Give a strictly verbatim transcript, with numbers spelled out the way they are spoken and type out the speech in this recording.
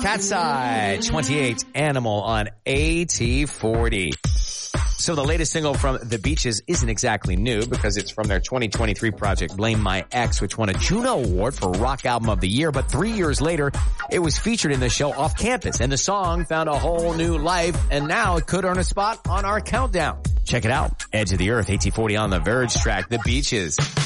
Cat's Eye, twenty-eight, Animal on A T forty. So the latest single from The Beaches isn't exactly new because it's from their twenty twenty-three project Blame My Ex, which won a Juno Award for Rock Album of the Year. But three years later, it was featured in the show Off Campus, and the song found a whole new life, and now it could earn a spot on our countdown. Check it out. Edge of the Earth, A T forty on the Verge track, The Beaches.